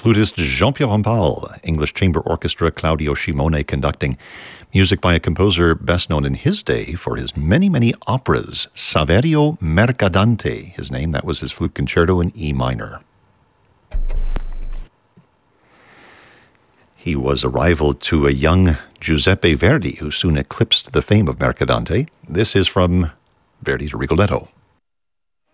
Flutist Jean-Pierre Rampal, English Chamber Orchestra, Claudio Scimone conducting. Music by a composer best known in his day for his many, many operas. Saverio Mercadante, his name, that was his flute concerto in E minor. He was a rival to a young Giuseppe Verdi, who soon eclipsed the fame of Mercadante. This is from Verdi's Rigoletto.